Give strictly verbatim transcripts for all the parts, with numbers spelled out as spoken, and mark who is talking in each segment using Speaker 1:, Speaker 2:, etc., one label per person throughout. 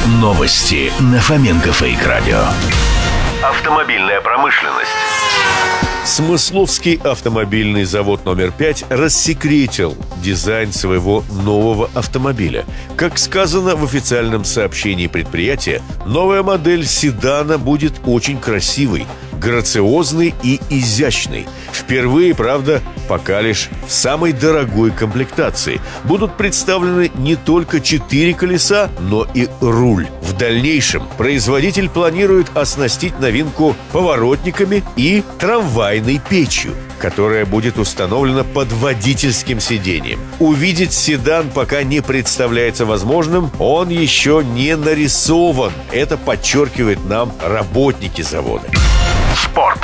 Speaker 1: Новости на Фоменко Фейк Радио.
Speaker 2: Автомобильная промышленность.
Speaker 3: Смысловский автомобильный завод номер пять рассекретил дизайн своего нового автомобиля. Как сказано в официальном сообщении предприятия, новая модель седана будет очень красивой, грациозный и изящный. Впервые, правда, пока лишь в самой дорогой комплектации. Будут представлены не только четыре колеса, но и руль. В дальнейшем производитель планирует оснастить новинку поворотниками и трамвайной печью, которая будет установлена под водительским сиденьем. Увидеть седан пока не представляется возможным, он еще не нарисован. Это подчеркивает нам работники завода.
Speaker 2: Спорт.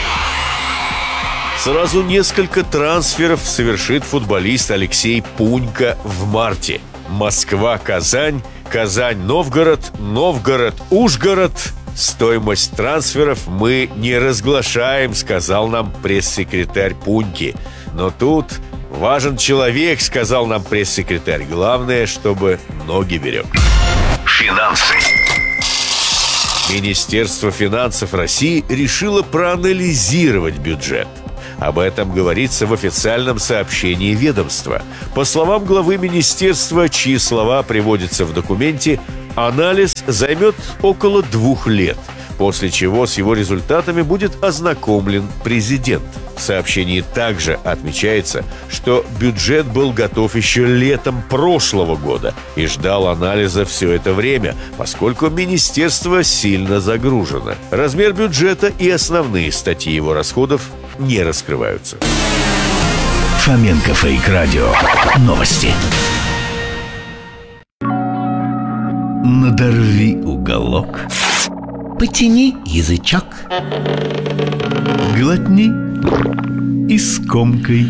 Speaker 3: Сразу несколько трансферов совершит футболист Алексей Пунько в марте. Москва-Казань, Казань-Новгород, Новгород-Ужгород. Стоимость трансферов мы не разглашаем, сказал нам пресс-секретарь Пуньки. Но тут важен человек, сказал нам пресс-секретарь. Главное, чтобы ноги берег.
Speaker 2: Финансы.
Speaker 3: Министерство финансов России решило проанализировать бюджет. Об этом говорится в официальном сообщении ведомства. По словам главы министерства, чьи слова приводятся в документе, анализ займет около двух лет, после чего с его результатами будет ознакомлен президент. В сообщении также отмечается, что бюджет был готов еще летом прошлого года и ждал анализа все это время, поскольку министерство сильно загружено. Размер бюджета и основные статьи его расходов не раскрываются.
Speaker 1: Фоменко Фейк Радио. Новости. Надорви уголок, потяни язычок, глотни и скомкай.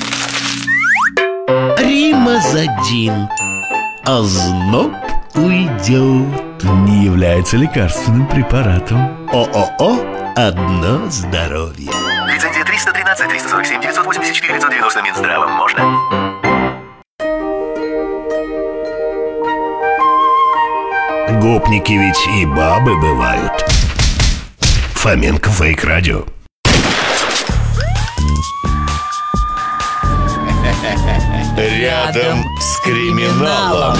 Speaker 1: Римазодин, озноб уйдет. Не является лекарственным препаратом. ООО «Одно здоровье».
Speaker 2: Лицензия триста тринадцать триста сорок семь девятьсот восемьдесят четыре девятьсот девяносто Минздравом. Можно.
Speaker 1: Гопники ведь и бабы бывают. Фоменко Фейк Радио.
Speaker 3: Рядом с криминалом.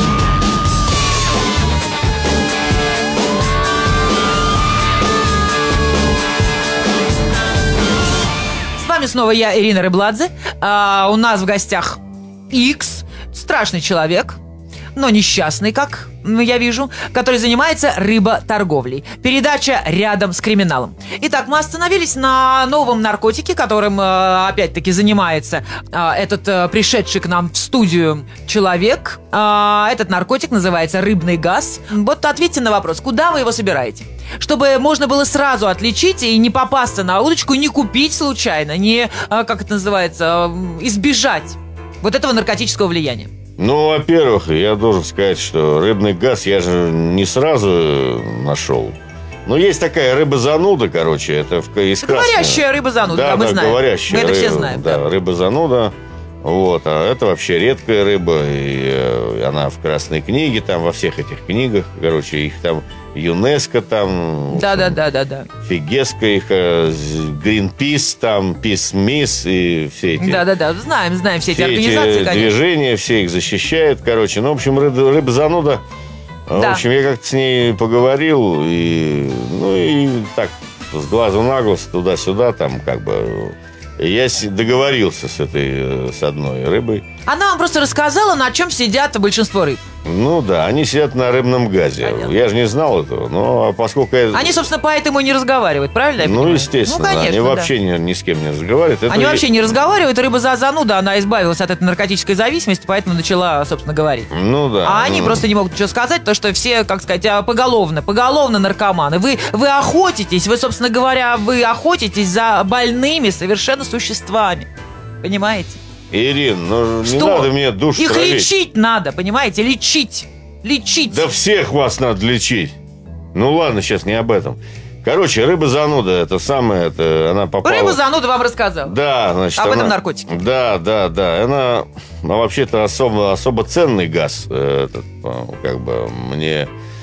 Speaker 4: С вами снова я, Ирина Рыбладзе. а, У нас в гостях Икс, страшный человек, но несчастный, как я вижу, который занимается рыботорговлей. Передача «Рядом с криминалом». Итак, мы остановились на новом наркотике, которым, опять-таки, занимается этот пришедший к нам в студию человек. Этот наркотик называется рыбный газ. Вот ответьте на вопрос, куда вы его собираете? Чтобы можно было сразу отличить и не попасться на удочку, не купить случайно, не, как это называется, избежать вот этого наркотического влияния.
Speaker 5: Ну, во-первых, я должен сказать, что рыбный газ я же не сразу нашел. Ну, есть такая рыба-зануда, короче, это из красного.
Speaker 4: Говорящая рыба-зануда,
Speaker 5: да,
Speaker 4: да, мы
Speaker 5: да,
Speaker 4: знаем.
Speaker 5: говорящая
Speaker 4: Мы это
Speaker 5: рыба,
Speaker 4: все знаем.
Speaker 5: Да,
Speaker 4: да.
Speaker 5: рыба-зануда. Вот, а это вообще редкая рыба, и э, она в Красной книге, там во всех этих книгах, короче, их там ЮНЕСКО, там...
Speaker 4: Да-да-да-да-да.
Speaker 5: Фигеска их, э, Гринпис, там, Пис-Мис и все эти...
Speaker 4: Да-да-да, знаем, знаем все,
Speaker 5: все
Speaker 4: эти организации,
Speaker 5: эти
Speaker 4: конечно.
Speaker 5: движения, все их защищают, короче. Ну, в общем, рыба, рыба-зануда.
Speaker 4: Да.
Speaker 5: В общем, я как-то с ней поговорил, и, ну, и так, с глазу на глаз, туда-сюда, там, как бы... Я договорился с этой, с одной рыбой.
Speaker 4: Она вам просто рассказала, на чем сидят большинство рыб.
Speaker 5: Ну да, они сидят на рыбном газе.
Speaker 4: Понятно.
Speaker 5: Я же не знал этого, но поскольку я...
Speaker 4: Они, собственно, поэтому и не разговаривают, правильно? я
Speaker 5: Ну,
Speaker 4: понимаю?
Speaker 5: естественно,
Speaker 4: ну, конечно,
Speaker 5: они
Speaker 4: да.
Speaker 5: вообще ни, ни с кем не разговаривают. Это
Speaker 4: Они
Speaker 5: и-
Speaker 4: вообще не разговаривают, рыба за зануда, она избавилась от этой наркотической зависимости, поэтому начала, собственно, говорить.
Speaker 5: Ну да.
Speaker 4: А они
Speaker 5: ну.
Speaker 4: просто не могут ничего сказать, то что все, как сказать, а, поголовно, поголовно наркоманы. Вы, вы охотитесь, вы, собственно говоря, вы охотитесь за больными совершенно существами. Понимаете?
Speaker 5: Ирин, ну не
Speaker 4: Что?
Speaker 5: надо мне душ
Speaker 4: Их
Speaker 5: травить.
Speaker 4: лечить надо, понимаете? Лечить. Лечить.
Speaker 5: Да всех вас надо лечить. Ну ладно, сейчас не об этом. Короче, рыба-зануда, это самое, это она попала...
Speaker 4: Рыба-зануда вам рассказала.
Speaker 5: Да, значит,
Speaker 4: Об этом
Speaker 5: она-
Speaker 4: наркотике.
Speaker 5: Да, да, да. Она, ну, вообще-то особо, особо ценный газ. э, Этот, ну, как бы мне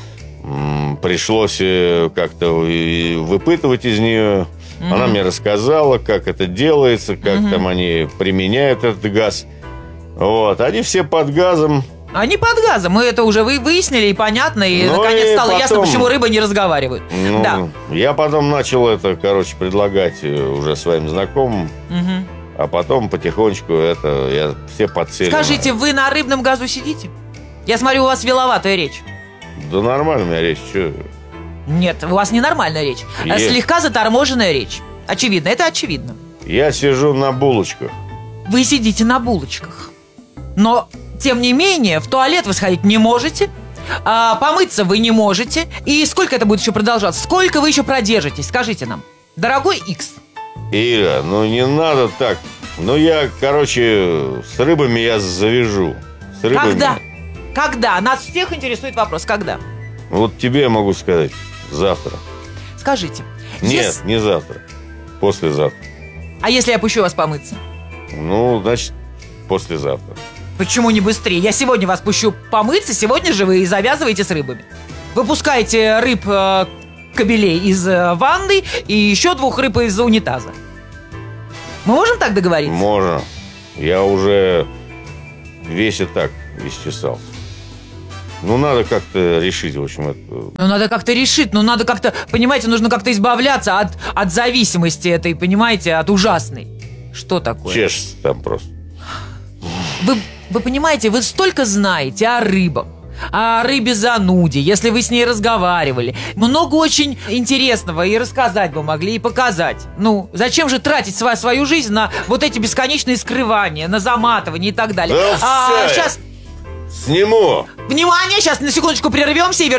Speaker 5: м, пришлось э, как-то и выпытывать из нее. Mm-hmm. Она мне рассказала, как это делается, как mm-hmm. там они применяют этот газ. Вот. Они все под газом.
Speaker 4: Они под газом. Мы это уже вы- выяснили, и понятно. И,
Speaker 5: ну,
Speaker 4: наконец,
Speaker 5: и
Speaker 4: стало
Speaker 5: потом,
Speaker 4: ясно, почему рыбы не разговаривают.
Speaker 5: Ну,
Speaker 4: да.
Speaker 5: Я потом начал это, короче, предлагать уже своим знакомым.
Speaker 4: Угу.
Speaker 5: А потом потихонечку это я все подсели.
Speaker 4: Скажите, вы на рыбном газу сидите? Я смотрю, у вас веловатая речь.
Speaker 5: Да нормально у меня речь. Че?
Speaker 4: Нет, у вас ненормальная речь.
Speaker 5: Есть.
Speaker 4: Слегка заторможенная речь. Очевидно, это очевидно.
Speaker 5: Я сижу на булочках.
Speaker 4: Вы сидите на булочках. Но, тем не менее, в туалет вы сходить не можете, а помыться вы не можете. И сколько это будет еще продолжаться? Сколько вы еще продержитесь? Скажите нам. Дорогой Икс.
Speaker 5: Ира, ну не надо так. Ну я, короче, с рыбами я завяжу. С рыбами.
Speaker 4: Когда? Когда? Нас всех интересует вопрос. Когда?
Speaker 5: Вот тебе я могу сказать. Завтра.
Speaker 4: Скажите.
Speaker 5: Нет,
Speaker 4: ес-
Speaker 5: не завтра. Послезавтра.
Speaker 4: А если я пущу вас помыться?
Speaker 5: Ну, значит, послезавтра.
Speaker 4: Почему не быстрее? Я сегодня вас пущу помыться, сегодня же вы и завязываете с рыбами. Выпускаете рыб э, кобелей из э, ванны и еще двух рыб из унитаза. Мы можем так договориться?
Speaker 5: Можно. Я уже весь и так исчесался. Ну, надо как-то решить, в общем, это.
Speaker 4: Ну, надо как-то решить, ну, надо как-то, понимаете, нужно как-то избавляться от, от зависимости этой, понимаете, от ужасной. Что такое?
Speaker 5: Чешется там просто.
Speaker 4: Вы, вы понимаете, вы столько знаете о рыбах, о рыбе-зануде, если вы с ней разговаривали. Много очень интересного и рассказать бы могли, и показать. Ну, зачем же тратить свою, свою жизнь на вот эти бесконечные скрывания, на заматывание и так далее?
Speaker 5: Да
Speaker 4: а
Speaker 5: все.
Speaker 4: сейчас...
Speaker 5: Сниму.
Speaker 4: Внимание, сейчас на секундочку прервемся и вернемся.